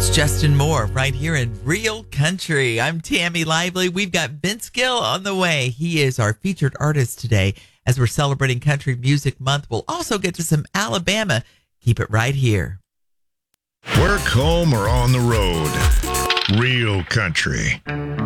Justin Moore right here in Real Country. I'm Tammy Lively. We've got Vince Gill on the way. He is our featured artist today as we're celebrating Country Music Month. We'll also get to some Alabama. Keep it right here. Work, home, or on the road. Real Country.